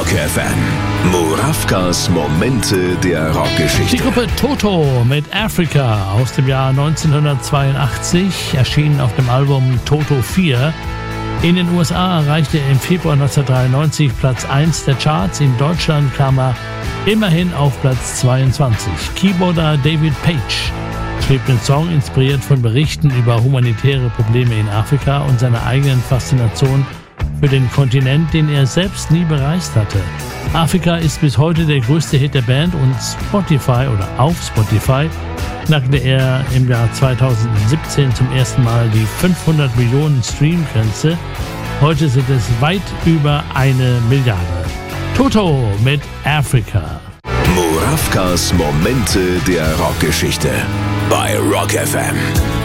Rock FM. Murawkas Momente der Rockgeschichte. Die Gruppe Toto mit Africa aus dem Jahr 1982, erschienen auf dem Album Toto 4. In den USA erreichte er im Februar 1993 Platz 1 der Charts. In Deutschland kam er immerhin auf Platz 22. Keyboarder David Page schrieb den Song, inspiriert von Berichten über humanitäre Probleme in Afrika und seiner eigenen Faszination für den Kontinent, den er selbst nie bereist hatte. Afrika ist bis heute der größte Hit der Band und auf Spotify knackte er im Jahr 2017 zum ersten Mal die 500 Millionen Stream-Grenze. Heute sind es weit über 1 Milliarde. Toto mit Africa. Murawkas Momente der Rockgeschichte bei Rock FM.